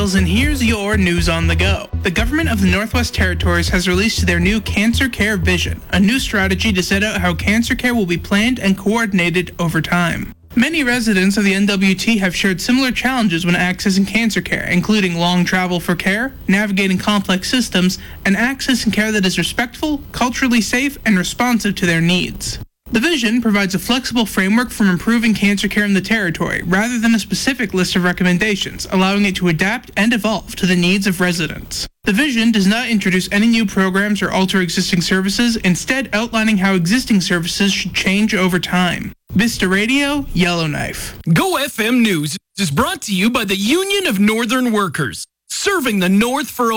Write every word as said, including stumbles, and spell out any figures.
And here's your news on the go. The government of the Northwest Territories has released their new Cancer Care Vision, a new strategy to set out how cancer care will be planned and coordinated over time. Many residents of the N W T have shared similar challenges when accessing cancer care, including long travel for care, navigating complex systems, and accessing care that is respectful, culturally safe, and responsive to their needs. The Vision provides a flexible framework for improving cancer care in the territory, rather than a specific list of recommendations, allowing it to adapt and evolve to the needs of residents. The Vision does not introduce any new programs or alter existing services, instead outlining how existing services should change over time. Vista Radio, Yellowknife. Go F M News is brought to you by the Union of Northern Workers, serving the North for